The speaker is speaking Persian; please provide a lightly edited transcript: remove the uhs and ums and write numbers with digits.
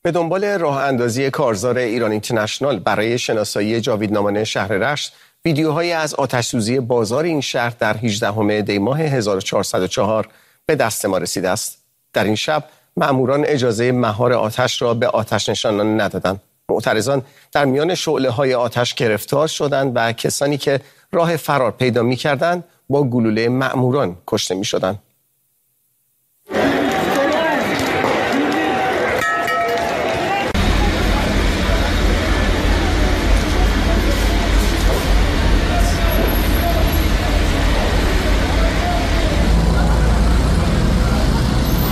به دنبال راه اندازی کارزار ایران اینترنشنال برای شناسایی جاویدنامه‌نامه شهر رشت، ویدیوهایی از آتش‌سوزی بازار این شهر در 18 دی ماه 1404 به دست ما رسیده است. در این شب مأموران اجازه مهار آتش را به آتش نشانان ندادند. معترضان در میان شعله‌های آتش گرفتار شدند و کسانی که راه فرار پیدا می‌کردند با گلوله مأموران کشته می‌شدند.